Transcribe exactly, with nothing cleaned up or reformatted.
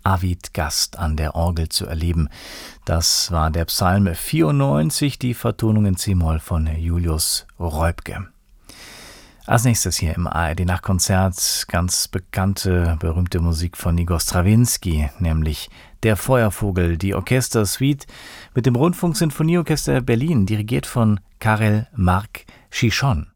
Arvid Gast an der Orgel zu erleben. Das war der Psalm vierundneunzig, die Vertonung in C-Moll von Julius Reubke. Als nächstes hier im A R D-Nachtkonzert ganz bekannte, berühmte Musik von Igor Strawinski, nämlich Der Feuervogel, die Orchestersuite mit dem Rundfunksinfonieorchester Berlin, dirigiert von Karel Mark Chichon.